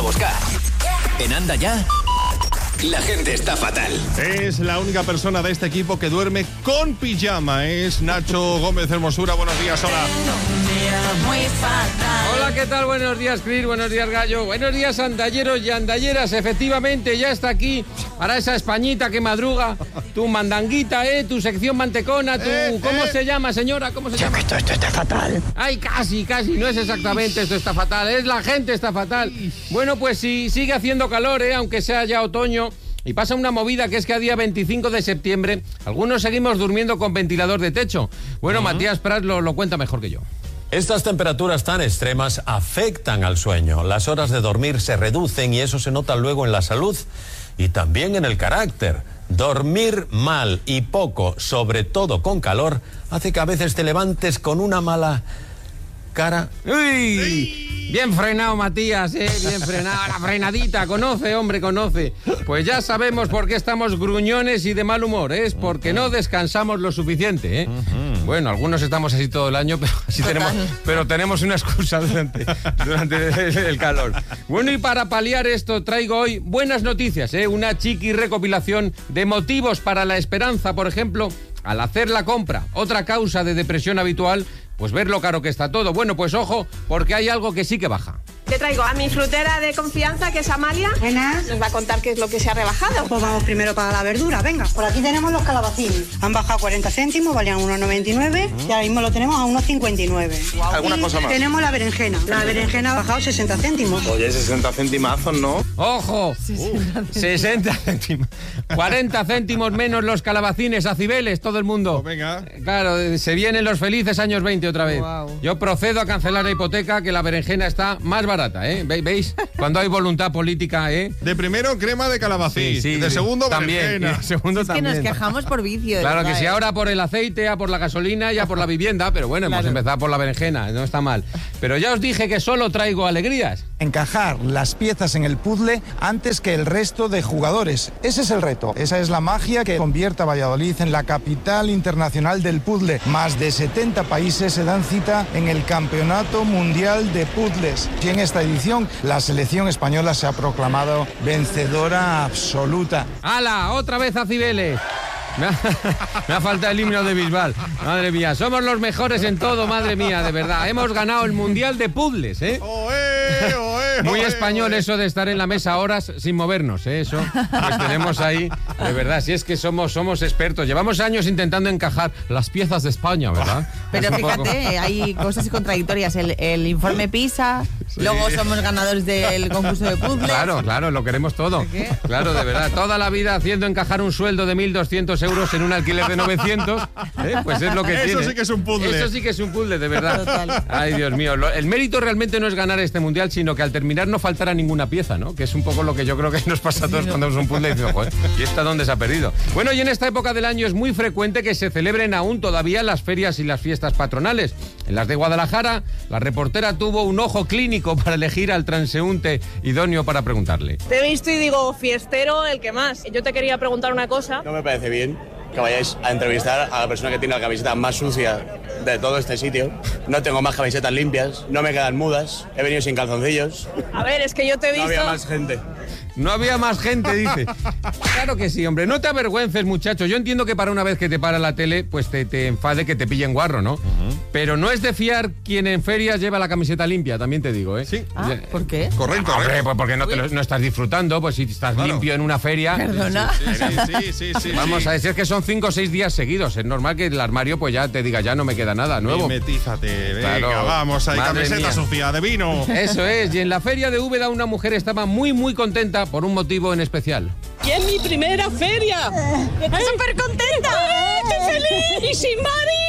buscar. En Anda Ya, la gente está fatal. Es la única persona de este equipo que duerme con pijama. Es Nacho Gómez Hermosura. Buenos días, hola. Muy fatal. Hola, ¿qué tal? Buenos días, Chris. Buenos días, Gallo. Buenos días, andalleros y andalleras. Efectivamente, ya está aquí para esa Españita que madruga. Tu mandanguita, tu sección mantecona, ¿cómo se llama, señora? ¿Cómo se llama? Esto está fatal. Ay, casi. No es exactamente esto está fatal. Es la gente está fatal. Bueno, pues sí, sigue haciendo calor, aunque sea ya otoño. Y pasa una movida que es que a día 25 de septiembre algunos seguimos durmiendo con ventilador de techo. Bueno, Matías Prats lo cuenta mejor que yo. Estas temperaturas tan extremas afectan al sueño. Las horas de dormir se reducen y eso se nota luego en la salud y también en el carácter. Dormir mal y poco, sobre todo con calor, hace que a veces te levantes con una mala cara. ¡Uy! Bien frenado, Matías, bien frenado. La frenadita, conoce. Pues ya sabemos por qué estamos gruñones y de mal humor, es porque no descansamos lo suficiente, Bueno, algunos estamos así todo el año, pero tenemos una excusa durante el calor. Bueno, y para paliar esto traigo hoy buenas noticias, una chiqui recopilación de motivos para la esperanza, por ejemplo, al hacer la compra. Otra causa de depresión habitual, pues ver lo caro que está todo. Bueno, pues ojo, porque hay algo que sí que baja. Te traigo a mi frutera de confianza, que es Amalia. Buenas. Nos va a contar qué es lo que se ha rebajado. Pues vamos primero para la verdura, venga. Por aquí tenemos los calabacines. Han bajado 40 céntimos, valían 1,99 y ahora mismo lo tenemos a 1,59. Wow. ¿Alguna cosa más? Tenemos la berenjena. La berenjena ha bajado 60 céntimos. Oye, 60 centimazos, ¿no? ¡Ojo! 60 céntimos. 40 céntimos menos los calabacines a Cibeles, todo el mundo. Pues venga. Claro, se vienen los felices años 20 otra vez. Wow. Yo procedo a cancelar la hipoteca, que la berenjena está más barata, ¿Veis? Cuando hay voluntad política, De primero, crema de calabacín. Sí, de segundo, también. berenjena. Y de segundo Es que también. nos quejamos por vicio. Claro ¿verdad? que sí, ahora por el aceite, a por la gasolina y a por la vivienda, pero bueno, hemos empezado por la berenjena, no está mal. Pero ya os dije que solo traigo alegrías. Encajar las piezas en el puzzle antes que el resto de jugadores. Ese es el reto. Esa es la magia que convierte a Valladolid en la capital internacional del puzzle. Más de 70 países se dan cita en el Campeonato Mundial de Puzzles. Y en esta edición, la selección española se ha proclamado vencedora absoluta. ¡Hala! ¡Otra vez a Cibeles! Me ha faltado el himno de Bisbal. Madre mía, somos los mejores en todo, madre mía, de verdad. Hemos ganado el Mundial de Puzzles, Muy español eso de estar en la mesa horas sin movernos, Eso, pues tenemos ahí, de verdad, si es que somos expertos. Llevamos años intentando encajar las piezas de España, ¿verdad? Pero fíjate, hay cosas contradictorias. El informe PISA, luego somos ganadores del concurso de puzzles. Claro, lo queremos todo. Claro, de verdad, toda la vida haciendo encajar un sueldo de 1.200 euros en un alquiler de 900, pues es lo que tiene. Eso sí que es un puzzle. Eso sí que es un puzzle, de verdad. Total. Ay, Dios mío. El mérito realmente no es ganar este mundial, sino que al terminar no faltara ninguna pieza, ¿no? Que es un poco lo que yo creo que nos pasa a todos cuando vemos un puzzle y decimos, joder, ¿y esta dónde se ha perdido? Bueno, y en esta época del año es muy frecuente que se celebren aún todavía las ferias y las fiestas patronales. En las de Guadalajara, la reportera tuvo un ojo clínico para elegir al transeúnte idóneo para preguntarle. Te he visto y digo, fiestero, el que más. Yo te quería preguntar una cosa. No me parece bien que vayáis a entrevistar a la persona que tiene la camiseta más sucia de todo este sitio. No tengo más camisetas limpias, no me quedan mudas, he venido sin calzoncillos. A ver, es que yo te he No visto... había más gente. No había más gente, dice. Claro que sí, hombre. No te avergüences, muchacho. Yo entiendo que para una vez que te para la tele, pues te enfade que te pillen guarro, ¿no? Pero no es de fiar quien en ferias lleva la camiseta limpia, también te digo, Sí. ¿Por qué? Correcto. Hombre, pues porque no estás disfrutando, pues si estás limpio en una feria... Perdona. Sí. Vamos a decir que son 5 o 6 días seguidos. Es normal que el armario pues ya te diga, ya no me queda nada nuevo. Mimetízate, venga, Claro. vamos ahí, Madre camiseta mía. sucia de vino. Eso es. Y en la feria de Úbeda una mujer estaba muy, muy contenta por un motivo en especial. ¡Y es mi primera feria! ¡Estoy súper contenta! ¡Qué feliz! ¡Y sin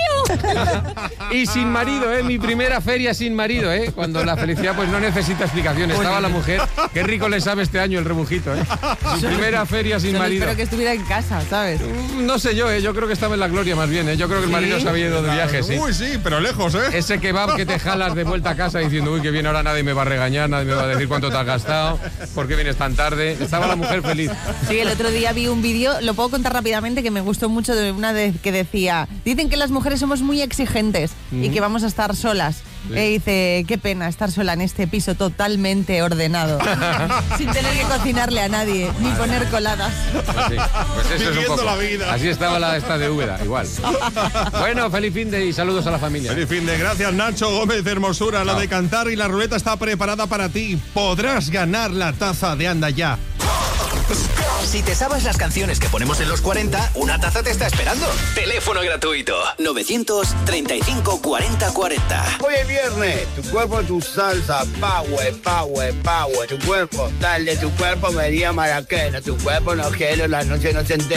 marido! Y sin marido, mi primera feria sin marido, cuando la felicidad pues no necesita explicaciones. Estaba la mujer, qué rico le sabe este año el rebujito, Su primera feria sin Solo marido. espero que estuviera en casa, ¿sabes? No sé yo creo que estaba en la gloria más bien, Yo creo que el marido se había ido de viaje, sí. Uy, sí, pero lejos, Ese kebab que te jalas de vuelta a casa diciendo, uy, que bien, ahora nadie me va a regañar, nadie me va a decir cuánto te has gastado, por qué vienes tan tarde. Estaba la mujer feliz. Sí, el otro día vi un vídeo, lo puedo contar rápidamente, que me gustó mucho, de una que decía, dicen que las mujeres somos muy exigentes y que vamos a estar solas. Dice, qué pena estar sola en este piso totalmente ordenado, sin tener que cocinarle a nadie, ni poner coladas. Pues eso es un poco. La vida. Así estaba esta de Úbeda, igual. Bueno, feliz fin de y saludos a la familia. Feliz fin de, gracias Nacho Gómez Hermosura. La de cantar y la ruleta está preparada para ti. Podrás ganar la taza de Anda Ya. Si te sabes las canciones que ponemos en los 40, una taza te está esperando. Teléfono gratuito 935 40 40. Hoy es viernes, tu cuerpo, tu salsa, power, power, power. Tu cuerpo, dale, tu cuerpo me llama Maraquena. Tu cuerpo no quiero, la noche no se entera.